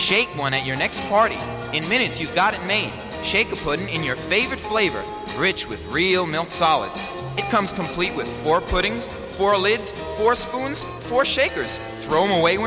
Shake one at your next party. In minutes, you've got it made. Shake a pudding in your favorite flavor, rich with real milk solids. It comes complete with 4 puddings, 4 lids, 4 spoons, 4 shakers. Throw them away when